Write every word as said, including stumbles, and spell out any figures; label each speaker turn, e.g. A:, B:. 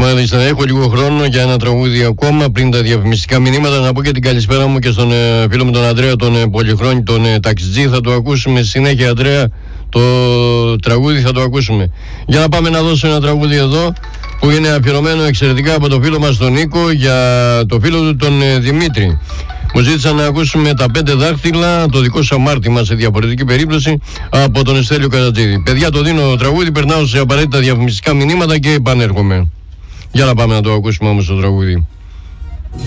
A: Μάλιστα, έχω λίγο χρόνο για ένα τραγούδι ακόμα πριν τα διαφημιστικά μηνύματα. Να πω και την καλησπέρα μου και στον ε, φίλο μου τον Ανδρέα, τον ε, Πολυχρόνη, τον ε, ταξιτζή. Θα το ακούσουμε συνέχεια, Ανδρέα. Το τραγούδι θα το ακούσουμε. Για να πάμε να δώσω ένα τραγούδι εδώ που είναι αφιερωμένο εξαιρετικά από το φίλο μας τον Νίκο για το φίλο του τον ε, Δημήτρη. Μου ζήτησαν να ακούσουμε τα πέντε δάχτυλα, το δικό σου αμάρτημα σε διαφορετική περίπτωση, από τον Στέλιο Καρατζίδη. Παιδιά, το δίνω τραγούδι, περνάω σε απαραίτητα διαφημιστικά μηνύματα και επανέρχομαι. Για να πάμε να το ακούσουμε όμως το τραγούδι.